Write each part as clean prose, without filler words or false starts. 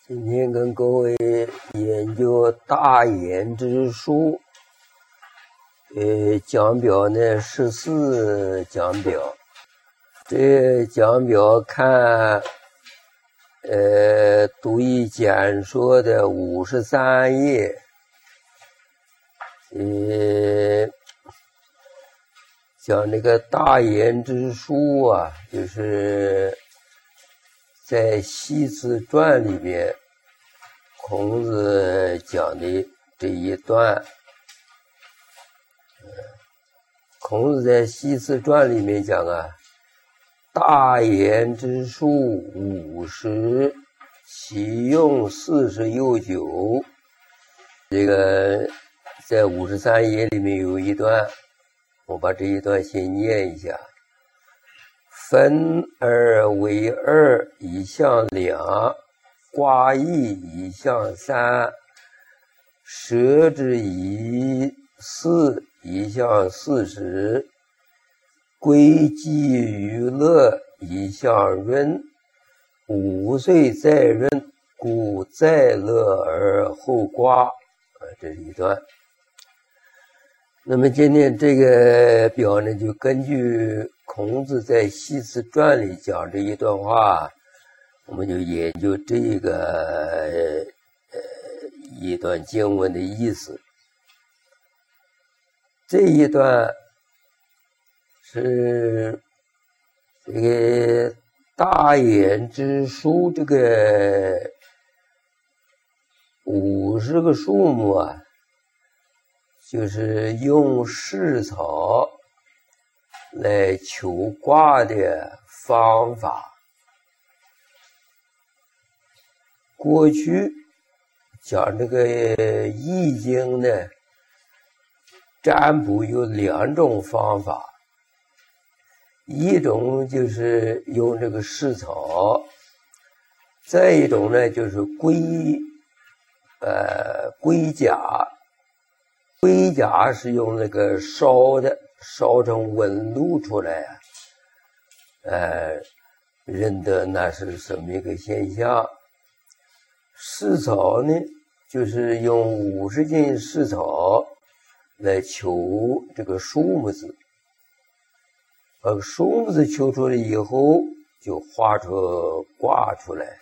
今天跟各位研究大言之术，讲表呢14讲表，这讲表看读一简说的53页，讲这个大言之术啊，就是在系辞传里边孔子讲的这一段。孔子在系辞传里面讲啊，大言之术50，其用40又9。这个在53页里面有一段，我把这一段先念一下。分而为2，以象2，卦义以象3，舍之以4，以象40，归积于乐，以象润。5岁在润，故在乐而后卦。这是一段。那么今天这个表呢，就根据孔子在系辞传里讲这一段话，我们就研究这个一段经文的意思。这一段是这个大言之术，这个50个数目啊，就是用试草来求卦的方法。过去讲这个易经呢，占卜有2种方法，一种就是用这个试草，再一种呢就是龟甲。龟甲是用那个烧的，烧成纹路出来认得那是什么一个现象。试草呢，就是用50斤试草来求这个数目字，把数目字求出来以后，就画出卦出来。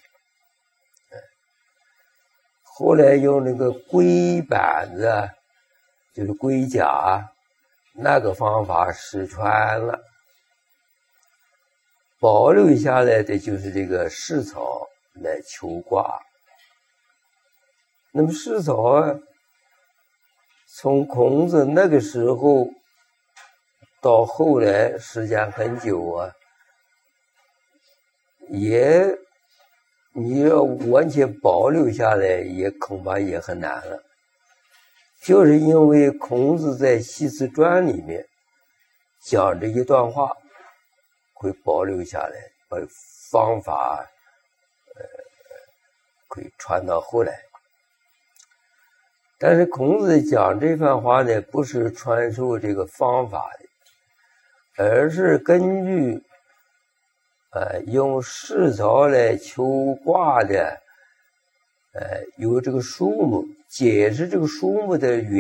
后来用那个龟板子，就是龟甲，那个方法失传了，保留下来的就是这个试草来求卦。那么试草啊，从孔子那个时候到后来时间很久啊，你要完全保留下来也恐怕也很难了。就是因为孔子在系辞传里面讲这一段话，会保留下来，把方法可以传到后来。但是孔子讲这番话呢，不是传授这个方法的，而是根据用试草来求卦的有这个数目，解释这个数目的原因。